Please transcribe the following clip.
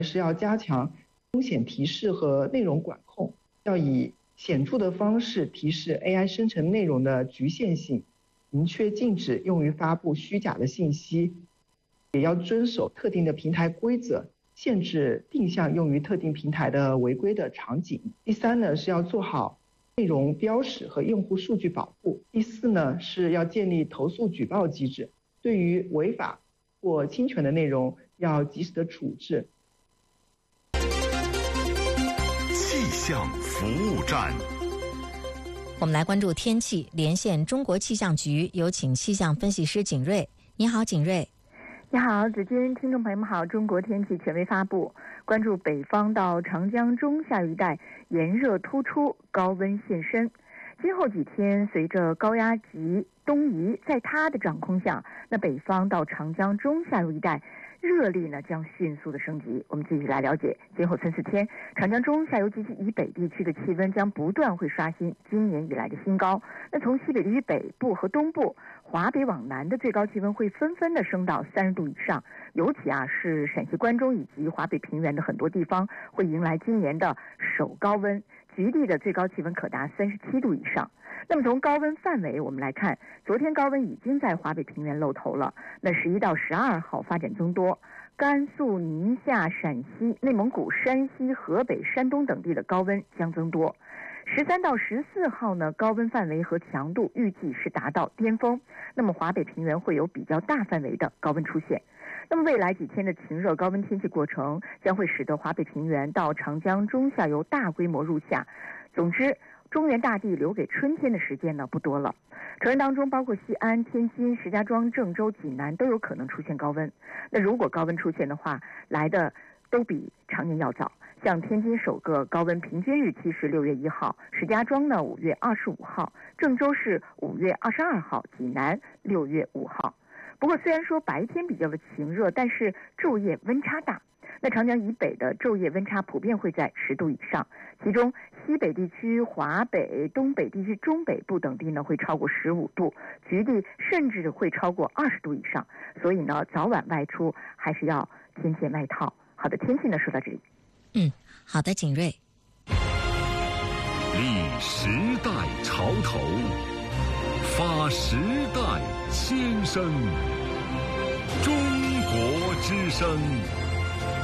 是要加强风险提示和内容管控，要以显著的方式提示 AI 生成内容的局限性，明确禁止用于发布虚假的信息，也要遵守特定的平台规则，限制定向用于特定平台的违规的场景。第三呢，是要做好内容标识和用户数据保护。第四呢，是要建立投诉举报机制，对于违法或侵权的内容要及时的处置。 气象服务站， 我们来关注天气，连线中国气象局，有请气象分析师景瑞。你好，景瑞。 你好，子君，听众朋友们好。中国天气权威发布，关注北方到长江中下游一带炎热突出，高温现身。今后几天，随着高压脊东移，在它的掌控下，那北方到长江中下游一带热力呢将迅速的升级。我们继续来了解，今后3-4天，长江中下游及其以北地区的气温将不断会刷新今年以来的新高。那从西北地区北部和东部、华北往南的最高气温会纷纷的升到30度以上，尤其是陕西关中以及华北平原的很多地方会迎来今年的首高温，局地的最高气温可达37度以上。那么从高温范围我们来看，昨天高温已经在华北平原露头了，那11到12号发展增多，甘肃、宁夏、陕西、内蒙古、山西、河北、山东等地的高温将增多。13到14号呢，高温范围和强度预计是达到巅峰，那么华北平原会有比较大范围的高温出现。那么未来几天的晴热高温天气过程将会使得华北平原到长江中下游大规模入夏。总之，中原大地留给春天的时间呢不多了。成人当中包括西安、天津、石家庄、郑州、济南都有可能出现高温。那如果高温出现的话，来的都比常年要早。像天津首个高温平均日期是6月1号，石家庄呢5月25号，郑州是5月22号，济南6月5号。不过虽然说白天比较的晴热，但是昼夜温差大。那长江以北的昼夜温差普遍会在10度以上，其中西北地区、华北、东北地区、中北部等地呢会超过15度，局地甚至会超过20度以上。所以呢，早晚外出还是要添件外套。好的，天气呢说到这里。 好的，景瑞。 立时代潮头，发时代千声，中国之声。